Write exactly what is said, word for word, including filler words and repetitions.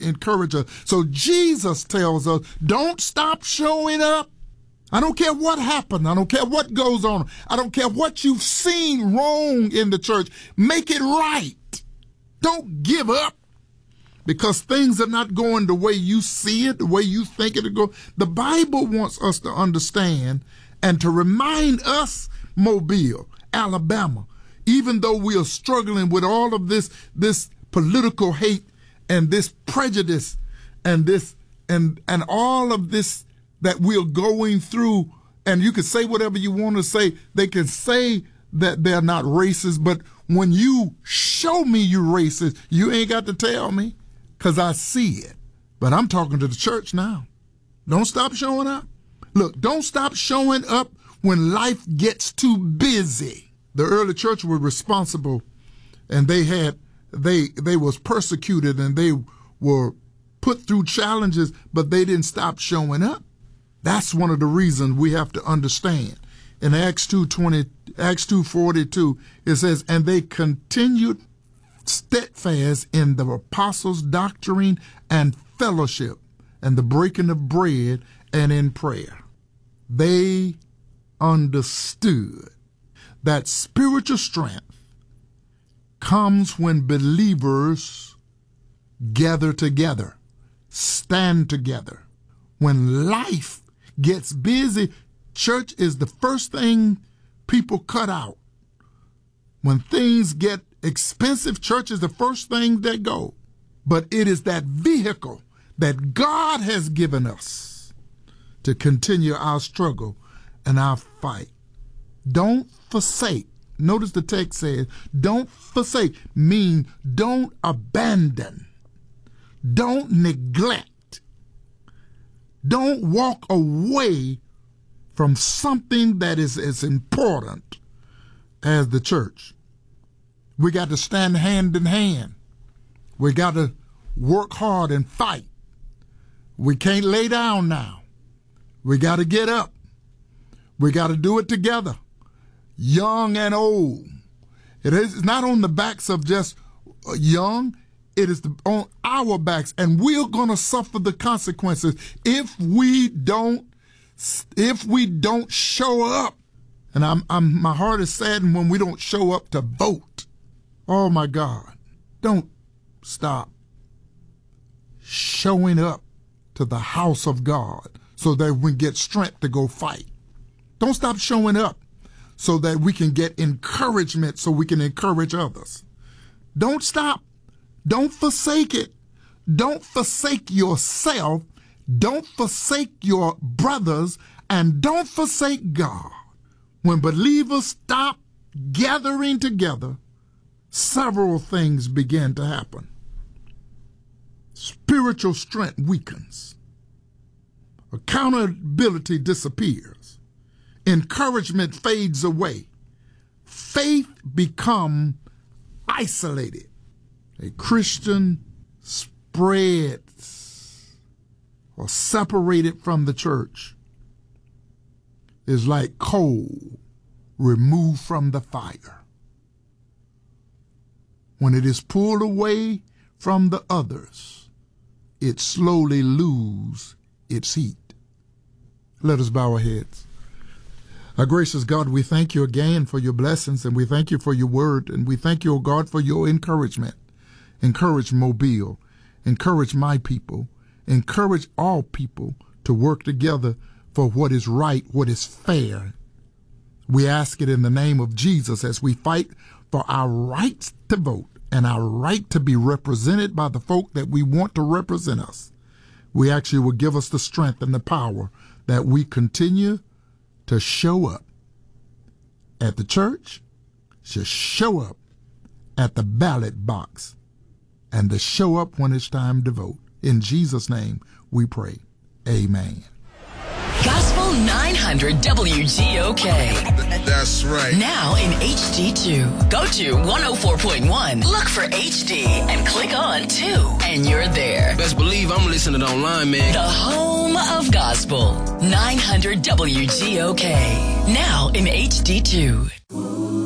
encourage us. So Jesus tells us, don't stop showing up. I don't care what happened. I don't care what goes on. I don't care what you've seen wrong in the church. Make it right. Don't give up because things are not going the way you see it, the way you think it will go. The Bible wants us to understand and to remind us, Mobile, Alabama, even though we are struggling with all of this, this political hate and this prejudice and this and and all of this that we're going through, and you can say whatever you want to say. They can say that they're not racist, but when you show me you racist, you ain't got to tell me because I see it. But I'm talking to the church now. Don't stop showing up. Look, don't stop showing up when life gets too busy. The early church were responsible, and they had they they was persecuted, and they were put through challenges, but they didn't stop showing up. That's one of the reasons we have to understand. In Acts two twenty, Acts two forty-two, it says, and they continued steadfast in the apostles' doctrine and fellowship, and the breaking of bread, and in prayer. They understood that spiritual strength comes when believers gather together, stand together. When life gets busy, church is the first thing people cut out. When things get expensive, church is the first thing that go. But it is that vehicle that God has given us to continue our struggle and our fight. Don't forsake. Notice the text says, don't forsake, mean don't abandon. Don't neglect. Don't walk away from something that is as important as the church. We got to stand hand in hand. We got to work hard and fight. We can't lay down now. We got to get up. We got to do it together, young and old. It is not on the backs of just young. It is on our backs, and we're going to suffer the consequences if we don't, if we don't show up. And I'm, I'm, my heart is saddened when we don't show up to vote. Oh my God! Don't stop showing up to the house of God so that we get strength to go fight. Don't stop showing up so that we can get encouragement so we can encourage others. Don't stop. Don't forsake it. Don't forsake yourself. Don't forsake your brothers, and don't forsake God. When believers stop gathering together, several things begin to happen. Spiritual strength weakens. Accountability disappears. Encouragement fades away. Faith becomes isolated. A Christian spreads or separated from the church is like coal removed from the fire. When it is pulled away from the others, it slowly loses its heat. Let us bow our heads. Our gracious God, we thank you again for your blessings, and we thank you for your word, and we thank you, O God, for your encouragement. Encourage Mobile. Encourage my people. Encourage all people to work together for what is right, what is fair. We ask it in the name of Jesus as we fight for our rights to vote and our right to be represented by the folk that we want to represent us. We actually will give us the strength and the power that we continue to show up at the church, to show up at the ballot box, and to show up when it's time to vote. In Jesus' name we pray. Amen. Gospel nine hundred W G O K. That's right. Now in H D two. Go to one oh four point one. Look for H D and click on two. And you're there. Best believe I'm listening online, man. The home of gospel. nine hundred W G O K. Now in H D two.